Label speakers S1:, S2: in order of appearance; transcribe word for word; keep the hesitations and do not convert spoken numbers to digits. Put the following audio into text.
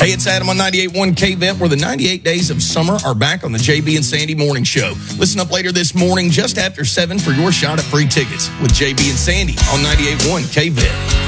S1: Hey, it's Adam on ninety-eight point one K V I P, where the ninety-eight days of summer are back on the J B and Sandy Morning Show. Listen up later this morning, just after seven, for your shot at free tickets with J B and Sandy on ninety-eight point one K V I P.